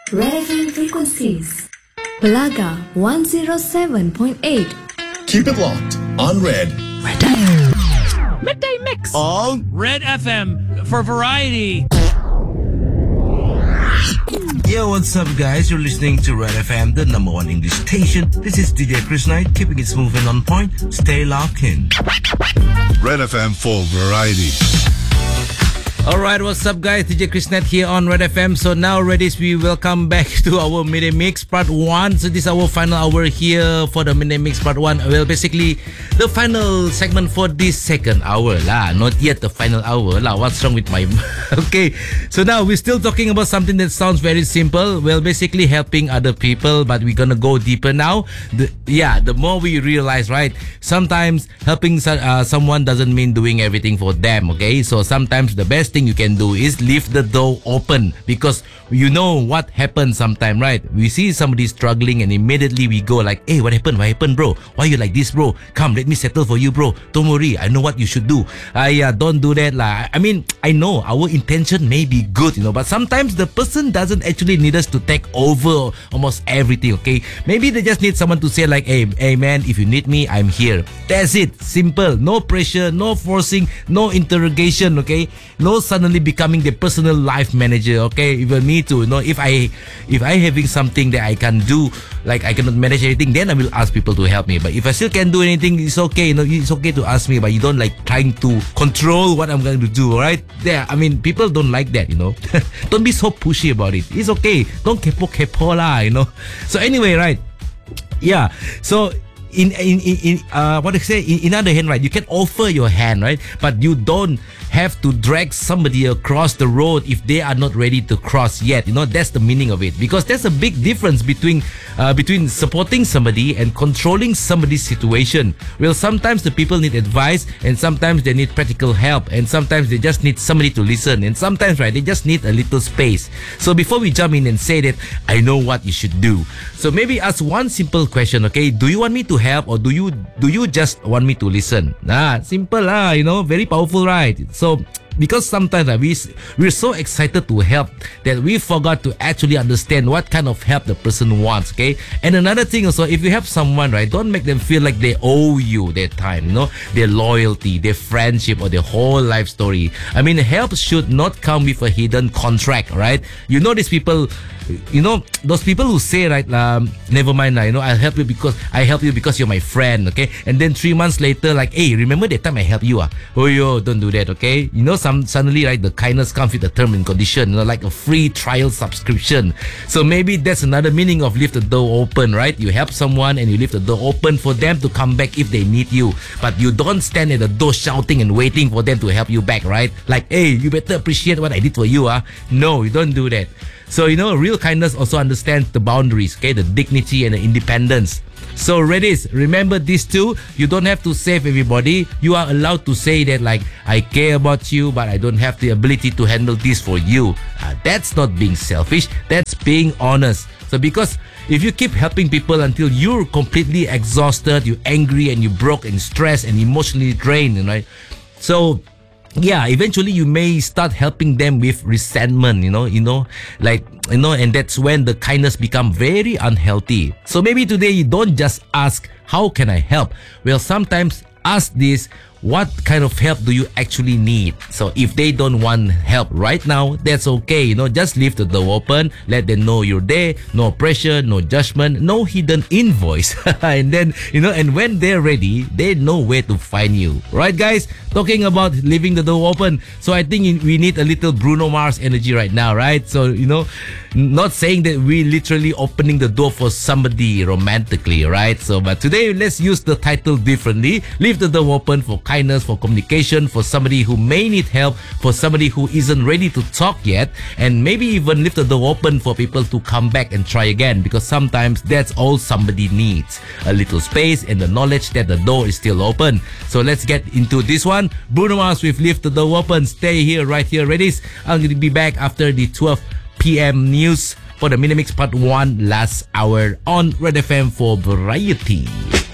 Red FM frequencies. Balaga 107.8. Keep it locked on Red. Midday Mix On Red FM for variety. Yo, what's up, guys? You're listening to Red FM, the number one English station. This is DJ Chris Knight, keeping it smooth and on point. Stay locked in. Red FM for variety. Alright, what's up, guys? DJ Chris Knight here on Red FM. So now, Reddies, we welcome back to our Midday Mix Part 1. So this is our final hour here for the Midday Mix Part 1. Well, basically, the final segment for this second hour lah. Not yet the final hour lah. What's wrong with my... Okay, so now we're still talking about something that sounds very simple. Well, basically helping other people, but we're gonna go deeper now. The more we realize, right? Sometimes helping someone doesn't mean doing everything for them, okay? So sometimes the best thing you can do is leave the door open, because you know what happens sometimes, right? We see somebody struggling and immediately we go like, hey, what happened, bro? Why you like this, bro? Come, let me settle for you, bro. Don't worry, I know what you should do. Don't do that lah. I mean, I know our intention may be good, but sometimes the person doesn't actually need us to take over almost everything, okay? Maybe they just need someone to say like, hey man, if you need me, I'm here. That's it. Simple. No pressure, no forcing, no interrogation, okay? No suddenly becoming the personal life manager, okay? Even me too, if I having something that I can do, like I cannot manage anything, then I will ask people to help me. But if I still can do anything, it's okay, it's okay to ask me, but you don't like trying to control what I'm going to do, alright? Yeah, I mean, people don't like that, Don't be so pushy about it. It's okay. Don't kepo lah, So anyway, right? Yeah. So in other hand, right, you can offer your hand, right, but you don't have to drag somebody across the road if they are not ready to cross yet. That's the meaning of it, because there's a big difference between supporting somebody and controlling somebody's situation. Well, sometimes the people need advice, and sometimes they need practical help, and sometimes they just need somebody to listen, and sometimes, right, they just need a little space. So before we jump in and say that I know what you should do, so maybe ask one simple question, okay? Do you want me to help, or do you just want me to listen? Simple lah, very powerful, right? So because sometimes we're so excited to help that we forgot to actually understand what kind of help the person wants, okay? And another thing also, if you help someone, right, don't make them feel like they owe you their time, their loyalty, their friendship, or their whole life story. I mean, help should not come with a hidden contract, right? These people, those people who say, right, never mind, I'll help you because you're my friend, okay? And then 3 months later, like, hey, remember that time I helped you? Oh, yo, don't do that, okay? Suddenly, right, the kindness comes with a term and condition, like a free trial subscription. So maybe that's another meaning of leave the door open, right? You help someone and you leave the door open for them to come back if they need you. But you don't stand at the door shouting and waiting for them to help you back, right? Like, hey, you better appreciate what I did for you, No, you don't do that. So, real kindness also understands the boundaries, okay? The dignity and the independence. So, Reddies, remember this too. You don't have to save everybody. You are allowed to say that, like, I care about you, but I don't have the ability to handle this for you. That's not being selfish. That's being honest. So, because if you keep helping people until you're completely exhausted, you're angry and you're broke and stressed and emotionally drained, right? So, yeah, eventually you may start helping them with resentment, and that's when the kindness become very unhealthy. So maybe today you don't just ask, how can I help? Well, sometimes ask this, what kind of help do you actually need? So if they don't want help right now, that's okay. Just leave the door open. Let them know you're there. No pressure, no judgment, no hidden invoice. And then, and when they're ready, they know where to find you. Right, guys? Talking about leaving the door open. So I think we need a little Bruno Mars energy right now, right? So, not saying that we literally opening the door for somebody romantically, right? So, but today, let's use the title differently. Leave the door open for kindness, for communication, for somebody who may need help, for somebody who isn't ready to talk yet, and maybe even leave the door open for people to come back and try again, because sometimes that's all somebody needs. A little space and the knowledge that the door is still open. So let's get into this one. Bruno Mars with Leave the Door Open. Stay here, right here, Reddies. I'm going to be back after the 12 p.m. news for the Midday Mix Part 1 last hour on Red FM for variety.